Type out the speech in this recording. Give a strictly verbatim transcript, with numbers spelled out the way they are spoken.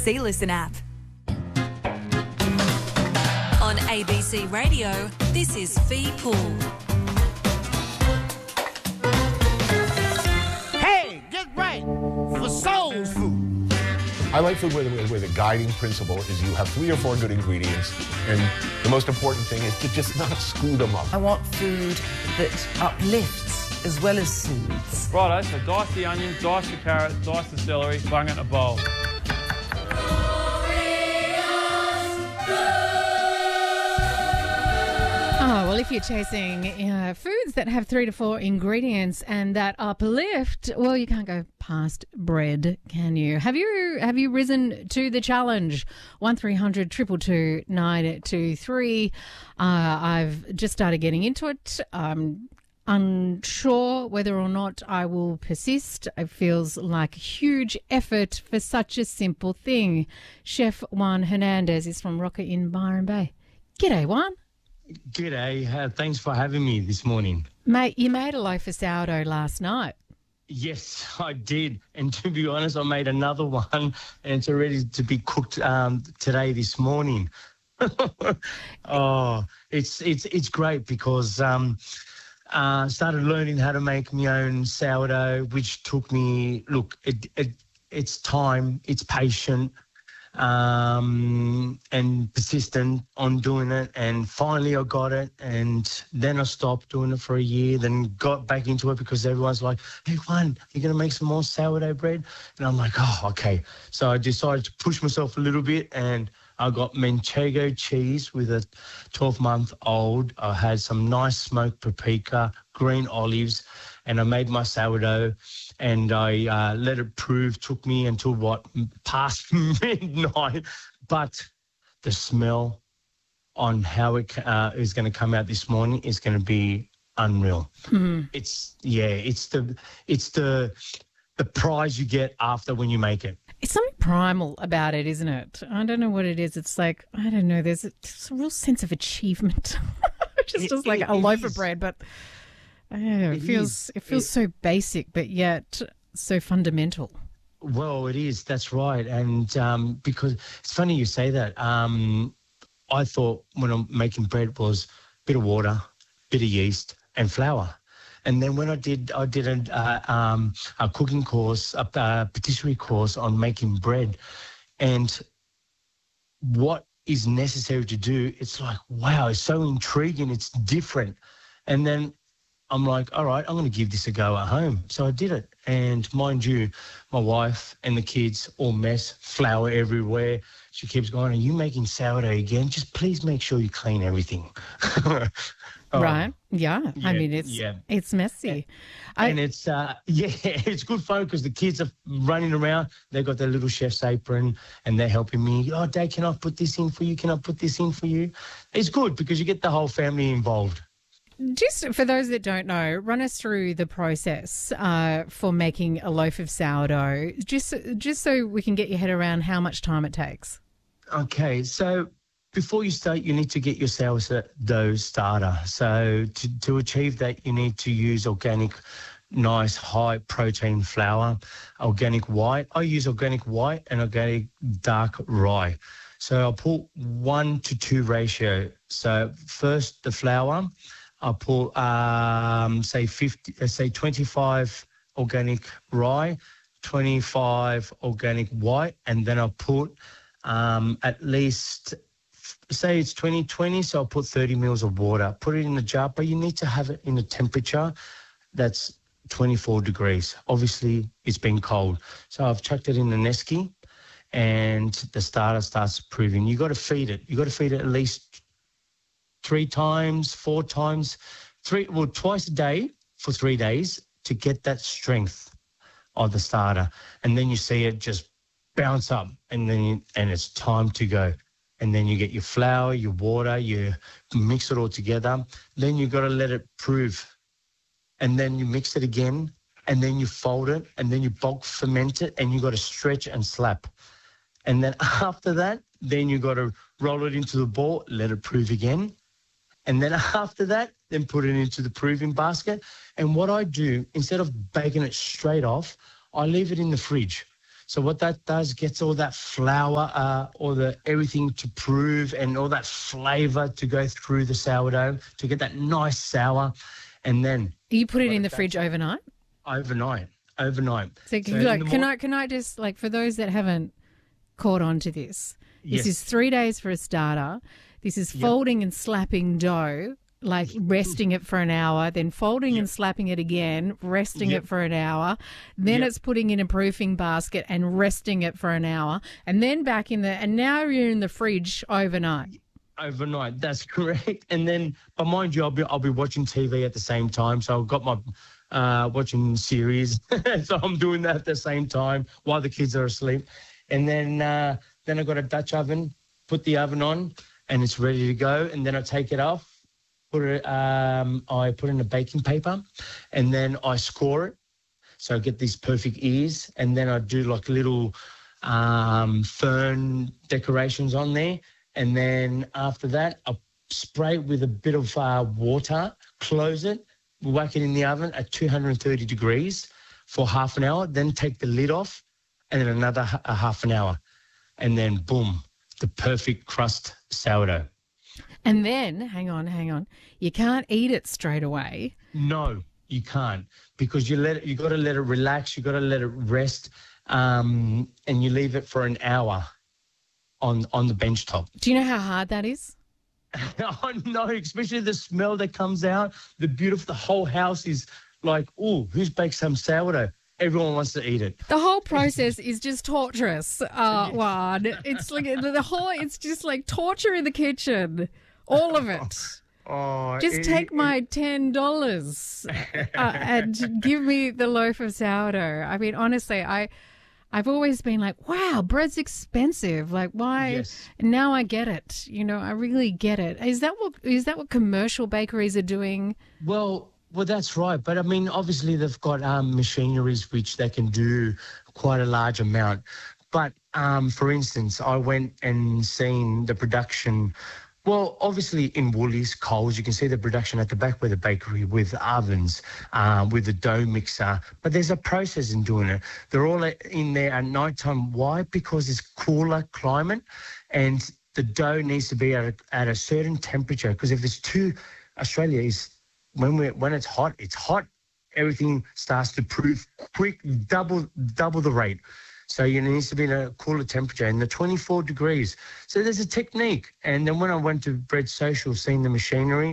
C Listen app. On A B C Radio, this is Fee Pool. Hey, get right for soul food. I like food where the, where the guiding principle is you have three or four good ingredients, and the most important thing is to just not screw them up. I want food that uplifts as well as soothes. Righto, so dice the onion, dice the carrot, dice the celery, bung it in a bowl. Oh, well, if you're chasing uh, foods that have three to four ingredients and that uplift, well, you can't go past bread, can you? Have you have you risen to the challenge? one three hundred two two two nine two three. Uh, I've just started getting into it. I'm unsure whether or not I will persist. It feels like a huge effort for such a simple thing. Chef Juan Hernandez is from Rocker in Byron Bay. G'day, Juan. G'day. Uh, thanks for having me this morning. Mate, you made a loaf of sourdough last night. Yes, I did. And to be honest, I made another one and it's ready to be cooked um, today, this morning. oh, it's it's it's great because um, uh, started learning how to make my own sourdough, which took me, look, it, it it's time, it's patient. Um, and persistent on doing it, and finally I got it, and then I stopped doing it for a year, then got back into it because everyone's like, hey Juan, you're going to make some more sourdough bread? And I'm like, oh, okay. So I decided to push myself a little bit, and I got Manchego cheese with a twelve-month-old. I had some nice smoked paprika, green olives, and I made my sourdough, and I uh, let it prove. Took me until, what, past midnight. But the smell on how it uh, is going to come out this morning is going to be unreal. Mm-hmm. It's, yeah, it's the it's the the prize you get after when you make it. It's something primal about it, isn't it? I don't know what it is. It's like, I don't know, there's a, there's a real sense of achievement. just it, just like it, a it loaf is. of bread, but I don't know, it, it feels is. it feels it, so basic, but yet so fundamental. Well, it is. That's right. And um, because it's funny you say that. Um, I thought when I'm making bread was a bit of water, bit of yeast and flour. And then when I did, I did a, uh, um, a cooking course, a, a patisserie course on making bread, and what is necessary to do. It's like, wow, it's so intriguing. It's different. And then I'm like, all right, I'm going to give this a go at home. So I did it. And mind you, my wife and the kids all mess, flour everywhere. She keeps going, are you making sourdough again? Just please make sure you clean everything. Oh, right. Yeah. yeah. I mean, it's yeah. it's messy. And, I, and it's, uh, yeah, it's good fun because the kids are running around. They've got their little chef's apron and they're helping me. Oh, Dad, can I put this in for you? Can I put this in for you? It's good because you get the whole family involved. Just for those that don't know, run us through the process uh, for making a loaf of sourdough, just just so we can get your head around how much time it takes. Okay, so before you start, you need to get your sourdough starter. So to, to achieve that, you need to use organic, nice, high-protein flour, organic white. I use organic white and organic dark rye. So I'll put one to two ratio. So first the flour, I'll put um, say fifty, uh, say twenty-five organic rye, twenty-five organic white, and then I'll put um, at least, say it's twenty twenty, so I'll put thirty mils of water. Put it in a jar, but you need to have it in a temperature that's twenty-four degrees. Obviously, it's been cold. So I've chucked it in the Nesky, and the starter starts proving. You got to feed it. You got to feed it at least three times, four times, three, well, twice a day for three days to get that strength of the starter. And then you see it just bounce up, and then you, and it's time to go. And then you get your flour, your water, you mix it all together. Then you got to let it prove. And then you mix it again, and then you fold it, and then you bulk ferment it, and you got to stretch and slap. And then after that, then you got to roll it into the ball, let it prove again. And then after that, then put it into the proving basket. And what I do, instead of baking it straight off, I leave it in the fridge. So what that does, gets all that flour, uh, all the everything to prove and all that flavour to go through the sourdough to get that nice sour. And then You put it in the fridge overnight? overnight, overnight. So, So like, in the can mor- I can I just, like, for those that haven't caught on to this, this Yes. is three days for a starter. This is folding and slapping dough, like resting it for an hour, then folding and slapping it again, resting Yep. it for an hour. Then Yep. it's putting in a proofing basket and resting it for an hour, and then back in the, and now you're in the fridge overnight. Overnight, that's correct. And then, but mind you, I'll be I'll be watching T V at the same time. So I've got my uh, watching series, so I'm doing that at the same time while the kids are asleep. And then uh, then I got a Dutch oven, put the oven on, and it's ready to go. And then I take it off, put it um, I put in a baking paper, and then I score it. So I get these perfect ears, and then I do like little um, fern decorations on there. And then after that, I spray it with a bit of uh, water, close it, whack it in the oven at two hundred thirty degrees for half an hour, then take the lid off, and then another h- a half an hour. And then, boom, the perfect crust sourdough. And then, hang on, hang on, you can't eat it straight away. No, you can't, because you let it, you got to let it relax, you got to let it rest, um, and you leave it for an hour on on the bench top. Do you know how hard that is? Oh no, especially the smell that comes out, the beautiful, the whole house is like, oh, who's baked some sourdough? Everyone wants to eat it. The whole process is just torturous, uh, Juan. It's like the whole, it's just like torture in the kitchen. All of it. Oh, Just take my ten dollars uh, and give me the loaf of sourdough. I mean, honestly, I, I've always been like, wow, bread's expensive. Like, why? Yes. Now I get it. You know, I really get it. Is that what is that what commercial bakeries are doing? Well, well, that's right. But I mean, obviously they've got um, machineries which they can do quite a large amount. But um, for instance, I went and seen the production. Well, obviously in Woolies, Coles, you can see the production at the back with the bakery, with ovens, uh, with the dough mixer. But there's a process in doing it. They're all in there at night time. Why? Because it's cooler climate, and the dough needs to be at a, at a certain temperature. Because if it's too, Australia is when we when it's hot, it's hot. Everything starts to proof quick, double double the rate. So it needs to be in a cooler temperature, in the twenty-four degrees. So there's a technique. And then when I went to Bread Social, seeing the machinery,